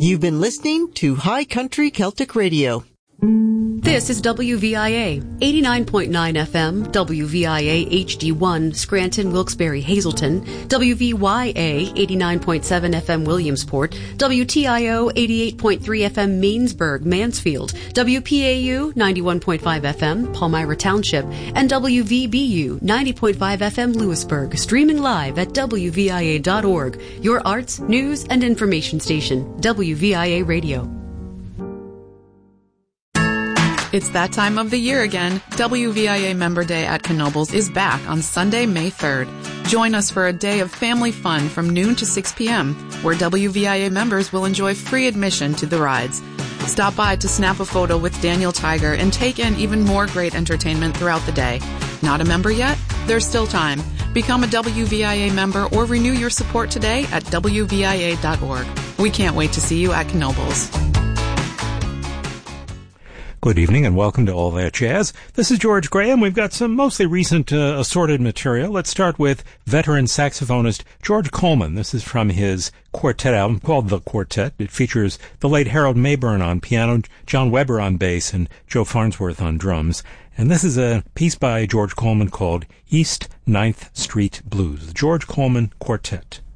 You've been listening to High Country Celtic Radio. This is WVIA, 89.9 FM, WVIA HD1, Scranton, Wilkes-Barre, Hazleton, WVYA, 89.7 FM, Williamsport, WTIO, 88.3 FM, Mainsburg, Mansfield, WPAU, 91.5 FM, Palmyra Township, and WVBU, 90.5 FM, Lewisburg, streaming live at WVIA.org, your arts, news, and information station, WVIA Radio. It's that time of the year again. WVIA Member Day at Knoebels is back on Sunday, May 3rd. Join us for a day of family fun from noon to 6 p.m., where WVIA members will enjoy free admission to the rides. Stop by to snap a photo with Daniel Tiger and take in even more great entertainment throughout the day. Not a member yet? There's still time. Become a WVIA member or renew your support today at WVIA.org. We can't wait to see you at Knoebels. Good evening and welcome to All That Jazz. This is George Graham. We've got some mostly recent assorted material. Let's start with veteran saxophonist George Coleman. This is from his quartet album called The Quartet. It features the late Harold Mayburn on piano, John Weber on bass, and Joe Farnsworth on drums. And this is a piece by George Coleman called East 9th Street Blues, the George Coleman Quartet.